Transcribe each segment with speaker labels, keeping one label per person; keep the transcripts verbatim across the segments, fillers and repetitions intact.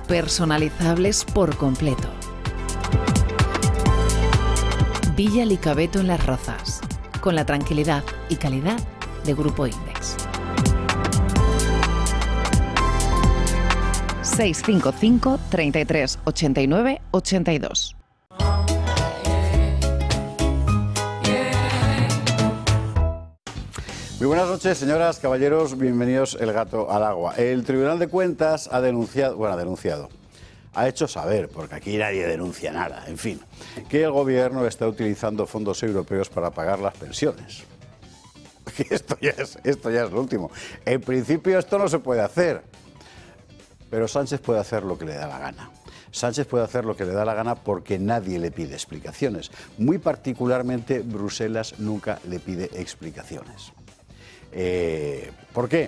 Speaker 1: personalizables por completo. Villa Licabeto en Las Rozas, con la tranquilidad y calidad de Grupo Index. seis cinco cinco, treinta y tres, ochenta y nueve, ochenta y dos.
Speaker 2: Muy buenas noches, señoras, caballeros, bienvenidos El Gato al Agua. El Tribunal de Cuentas ha denunciado, bueno, ha denunciado, ha hecho saber, porque aquí nadie denuncia nada, en fin, que el gobierno está utilizando fondos europeos para pagar las pensiones. Esto ya es, esto ya es lo último. En principio esto no se puede hacer, pero Sánchez puede hacer lo que le da la gana. Sánchez puede hacer lo que le da la gana porque nadie le pide explicaciones. Muy particularmente, Bruselas nunca le pide explicaciones. Eh, ¿Por qué?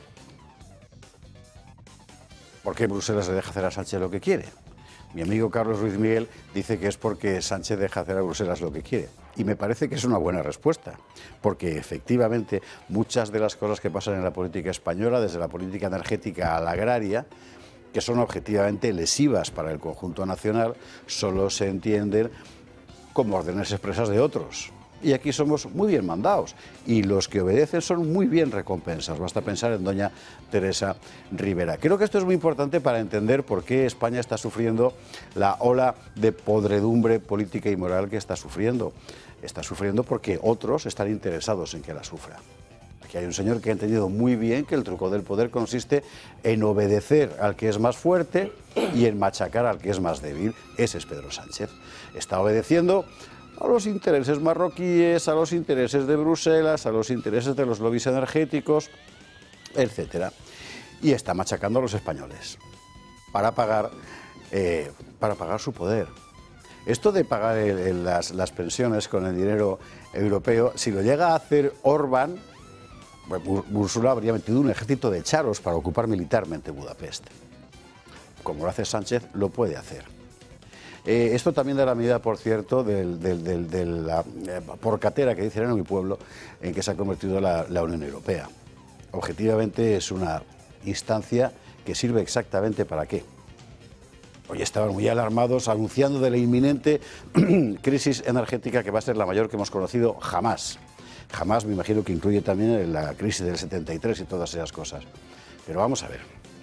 Speaker 2: Porque Bruselas le deja hacer a Sánchez lo que quiere. Mi amigo Carlos Ruiz Miguel dice que es porque Sánchez deja hacer a Bruselas lo que quiere. Y me parece que es una buena respuesta, porque efectivamente muchas de las cosas que pasan en la política española, desde la política energética a la agraria, que son objetivamente lesivas para el conjunto nacional, solo se entienden como órdenes expresas de otros. Y aquí somos muy bien mandados y los que obedecen son muy bien recompensas. Basta pensar en doña Teresa Rivera. Creo que esto es muy importante para entender por qué España está sufriendo la ola de podredumbre política y moral que está sufriendo. Está sufriendo porque otros están interesados en que la sufra. Aquí hay un señor que ha entendido muy bien que el truco del poder consiste en obedecer al que es más fuerte y en machacar al que es más débil. Ese es Pedro Sánchez. Está obedeciendo a los intereses marroquíes, a los intereses de Bruselas, a los intereses de los lobbies energéticos, etcétera. Y está machacando a los españoles para pagar, eh, para pagar su poder. Esto de pagar el, el, las, las pensiones con el dinero europeo, si lo llega a hacer Orbán, Ursula habría metido un ejército de charos para ocupar militarmente Budapest. Como lo hace Sánchez, lo puede hacer. Eh, esto también da la medida, por cierto, del, del, del, de la eh, porcatera que dicen en mi pueblo, en que se ha convertido la, la Unión Europea. Objetivamente es una instancia que sirve exactamente para qué. Hoy estaban muy alarmados anunciando de la inminente crisis energética que va a ser la mayor que hemos conocido jamás. Jamás, me imagino que incluye también la crisis del setenta y tres y todas esas cosas. Pero vamos a ver.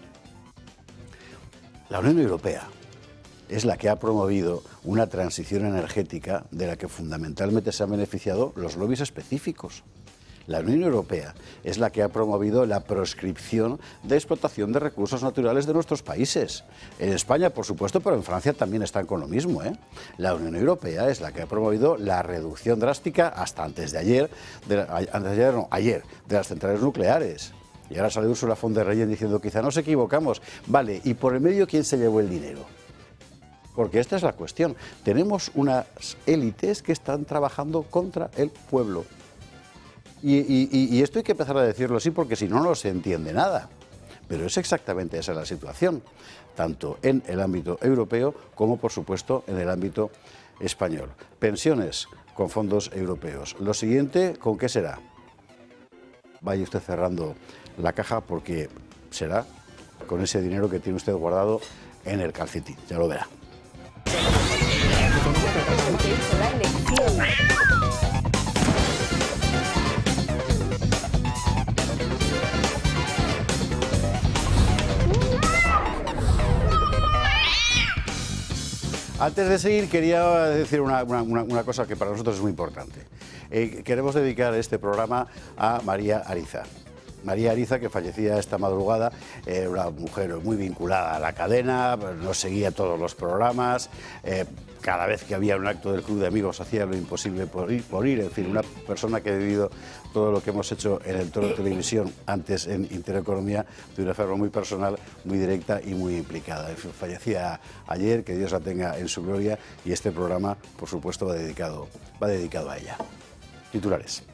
Speaker 2: La Unión Europea es la que ha promovido una transición energética de la que fundamentalmente se han beneficiado los lobbies específicos. La Unión Europea es la que ha promovido la proscripción de explotación de recursos naturales de nuestros países. En España, por supuesto, pero en Francia también están con lo mismo, ¿eh? La Unión Europea es la que ha promovido la reducción drástica, hasta antes de ayer, de la, antes de ayer, no, ayer, de las centrales nucleares. Y ahora sale Ursula von der Leyen diciendo, quizá nos equivocamos. Vale, ¿y por el medio quién se llevó el dinero? Porque esta es la cuestión. Tenemos unas élites que están trabajando contra el pueblo. Y, y, y esto hay que empezar a decirlo así porque si no, no se entiende nada. Pero es exactamente esa la situación, tanto en el ámbito europeo como, por supuesto, en el ámbito español. Pensiones con fondos europeos. Lo siguiente, ¿con qué será? Vaya usted cerrando la caja porque será con ese dinero que tiene usted guardado en el calcetín. Ya lo verá. Antes de seguir, quería decir una, una, una cosa que para nosotros es muy importante. Eh, queremos dedicar este programa a María Ariza. María Ariza, que fallecía esta madrugada, era una mujer muy vinculada a la cadena, nos seguía todos los programas, eh, cada vez que había un acto del Club de Amigos hacía lo imposible por ir, por ir, en fin, una persona que ha vivido todo lo que hemos hecho en el Toro de Televisión, antes en Intereconomía, de una forma muy personal, muy directa y muy implicada. En fin, fallecía ayer, que Dios la tenga en su gloria, y este programa, por supuesto, va dedicado, va dedicado a ella. Titulares.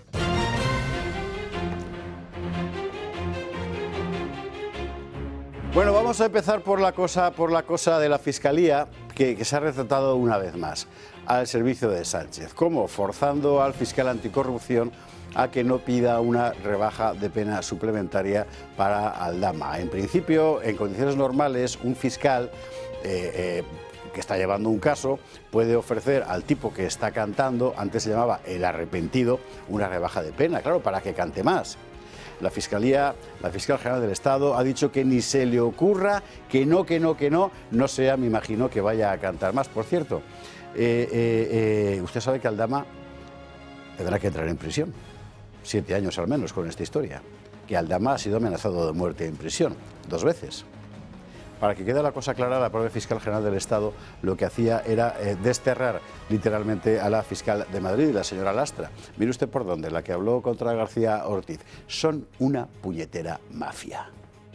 Speaker 2: Bueno, vamos a empezar por la cosa, por la cosa de la Fiscalía, que, que se ha retratado una vez más al servicio de Sánchez. ¿Cómo? Forzando al fiscal anticorrupción a que no pida una rebaja de pena suplementaria para Aldama. En principio, en condiciones normales, un fiscal eh, eh, que está llevando un caso puede ofrecer al tipo que está cantando, antes se llamaba el arrepentido, una rebaja de pena, claro, para que cante más. La Fiscalía, la Fiscal General del Estado ha dicho que ni se le ocurra, que no, que no, que no, no sea, me imagino, que vaya a cantar más. Por cierto, eh, eh, eh, usted sabe que Aldama tendrá que entrar en prisión, siete años al menos con esta historia, que Aldama ha sido amenazado de muerte en prisión, dos veces. Para que quede la cosa clara, la propia Fiscal General del Estado lo que hacía era eh, desterrar literalmente a la fiscal de Madrid, la señora Lastra. Mire usted por dónde, la que habló contra García Ortiz. Son una puñetera mafia.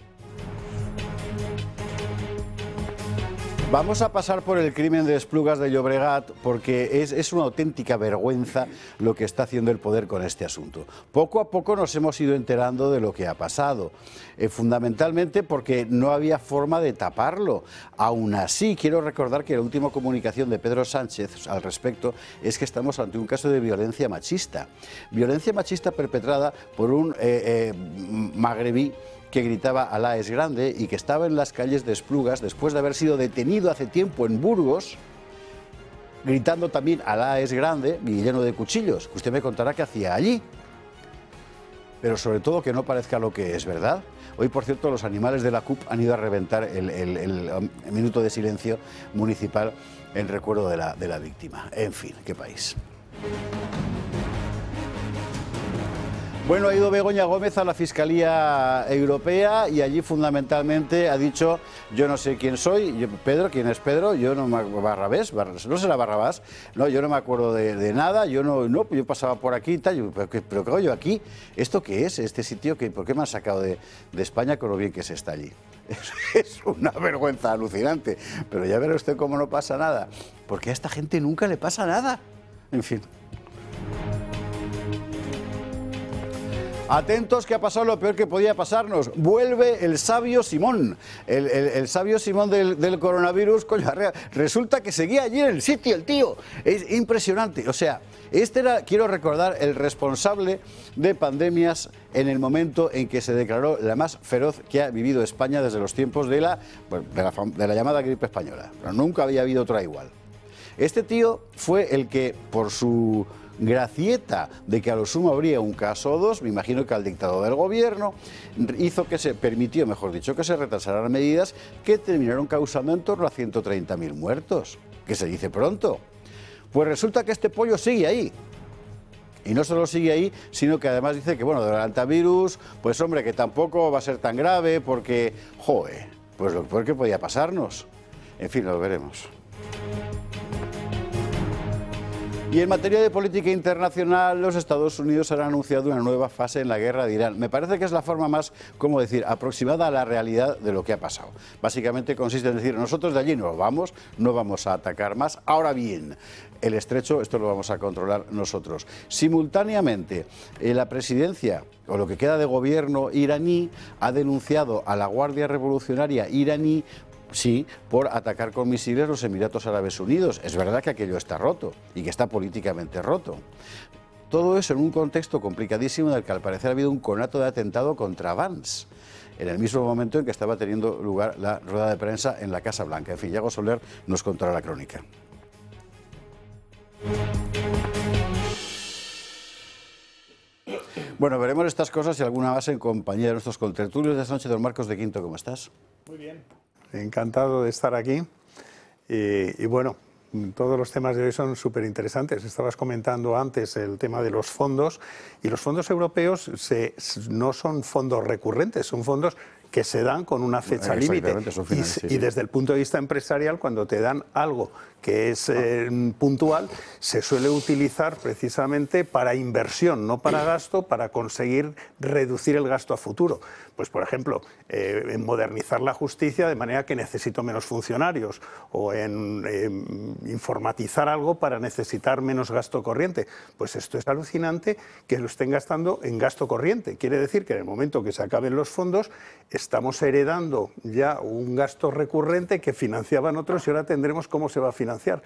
Speaker 2: Vamos a pasar por el crimen de Esplugas de Llobregat porque es, es una auténtica vergüenza lo que está haciendo el poder con este asunto. Poco a poco nos hemos ido enterando de lo que ha pasado, eh, fundamentalmente porque no había forma de taparlo. Aún así, quiero recordar que la última comunicación de Pedro Sánchez al respecto es que estamos ante un caso de violencia machista. Violencia machista perpetrada por un eh, eh, magrebí que gritaba Alá es grande y que estaba en las calles de Esplugas después de haber sido detenido hace tiempo en Burgos, gritando también Alá es grande y lleno de cuchillos. Usted me contará qué hacía allí, pero sobre todo que no parezca lo que es, ¿verdad? Hoy, por cierto, los animales de la C U P han ido a reventar el, el, el, el minuto de silencio municipal en recuerdo de la, de la víctima. En fin, qué país. Bueno, ha ido Begoña Gómez a la Fiscalía Europea y allí fundamentalmente ha dicho, yo no sé quién soy, yo, Pedro, ¿quién es Pedro? Yo no me Barrabés, Barrabés, no será Barrabás, no, yo no me acuerdo de, de nada, yo no, no, yo pasaba por aquí y tal, yo, pero, pero ¿qué hago yo aquí? ¿Esto qué es? ¿Este sitio? ¿Qué, ¿Por qué me han sacado de, de España con lo bien que se está allí? Es, es una vergüenza alucinante, pero ya verá usted cómo no pasa nada, porque a esta gente nunca le pasa nada, en fin. Atentos, que ha pasado lo peor que podía pasarnos. Vuelve el sabio Simón, el, el, el sabio Simón del, del coronavirus. Coño, resulta que seguía allí en el sitio el tío. Es impresionante. O sea, este era, quiero recordar, el responsable de pandemias en el momento en que se declaró la más feroz que ha vivido España desde los tiempos de la, bueno, de la, de la llamada gripe española. Pero nunca había habido otra igual. Este tío fue el que, por su gracieta de que a lo sumo habría un caso o dos, me imagino que al dictador del gobierno, hizo que se permitió, mejor dicho, que se retrasaran medidas que terminaron causando en torno a ciento treinta mil muertos, que se dice pronto. Pues resulta que este pollo sigue ahí. Y no solo sigue ahí, sino que además dice que, bueno, del antivirus, pues hombre, que tampoco va a ser tan grave porque, joder, pues lo peor que podía pasarnos. En fin, lo veremos. Y en materia de política internacional, los Estados Unidos han anunciado una nueva fase en la guerra de Irán. Me parece que es la forma más, ¿cómo decir?, aproximada a la realidad de lo que ha pasado. Básicamente consiste en decir, nosotros de allí nos vamos, no vamos a atacar más. Ahora bien, el estrecho, esto lo vamos a controlar nosotros. Simultáneamente, eh, la presidencia, o lo que queda de gobierno iraní, ha denunciado a la Guardia Revolucionaria iraní, sí, por atacar con misiles los Emiratos Árabes Unidos. Es verdad que aquello está roto y que está políticamente roto. Todo eso en un contexto complicadísimo en el que al parecer ha habido un conato de atentado contra Vance, en el mismo momento en que estaba teniendo lugar la rueda de prensa en la Casa Blanca. En fin, Yago Soler nos contará la crónica. Bueno, veremos estas cosas y alguna más en compañía de nuestros contertulios de esta noche. Don Marcos de Quinto, ¿cómo estás?
Speaker 3: Muy bien. Encantado de estar aquí y, y bueno, todos los temas de hoy son súper interesantes. Estabas comentando antes el tema de los fondos y los fondos europeos se, no son fondos recurrentes, son fondos que se dan con una fecha límite y, sí, sí. y desde el punto de vista empresarial, cuando te dan algo que es eh, puntual, se suele utilizar precisamente para inversión, no para gasto, para conseguir reducir el gasto a futuro. Pues, por ejemplo, eh, en modernizar la justicia de manera que necesito menos funcionarios, o en eh, informatizar algo para necesitar menos gasto corriente. Pues esto es alucinante que lo estén gastando en gasto corriente. Quiere decir que en el momento que se acaben los fondos, estamos heredando ya un gasto recurrente que financiaban otros y ahora tendremos cómo se va a financiar.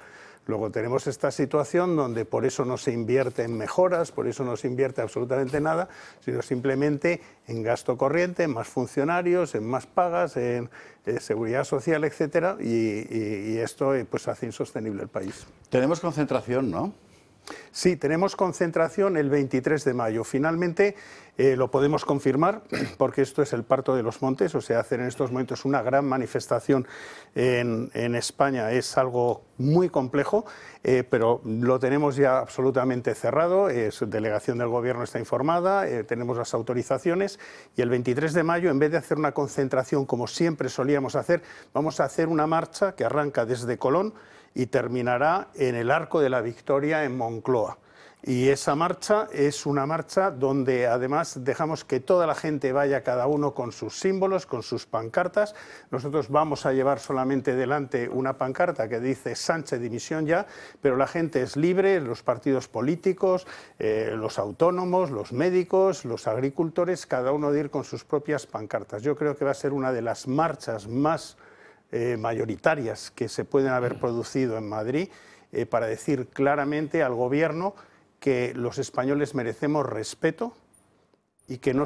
Speaker 3: Luego tenemos esta situación donde por eso no se invierte en mejoras, por eso no se invierte absolutamente nada, sino simplemente en gasto corriente, en más funcionarios, en más pagas, en eh, seguridad social, etcétera, y, y, y esto eh, pues hace insostenible el país.
Speaker 2: Tenemos concentración, ¿no?
Speaker 3: Sí, tenemos concentración el veintitrés de mayo. Finalmente eh, lo podemos confirmar porque esto es el Parto de los Montes, o sea, hacer en estos momentos una gran manifestación en, en España es algo muy complejo, eh, pero lo tenemos ya absolutamente cerrado, eh, su delegación del Gobierno está informada, eh, tenemos las autorizaciones y el veintitrés de mayo, en vez de hacer una concentración como siempre solíamos hacer, vamos a hacer una marcha que arranca desde Colón y terminará en el Arco de la Victoria en Moncloa. Y esa marcha es una marcha donde además dejamos que toda la gente vaya cada uno con sus símbolos, con sus pancartas. Nosotros vamos a llevar solamente delante una pancarta que dice Sánchez dimisión ya, pero la gente es libre, los partidos políticos, eh, los autónomos, los médicos, los agricultores, cada uno de ir con sus propias pancartas. Yo creo que va a ser una de las marchas más Eh, mayoritarias que se pueden haber producido en Madrid eh, para decir claramente al Gobierno que los españoles merecemos respeto y que no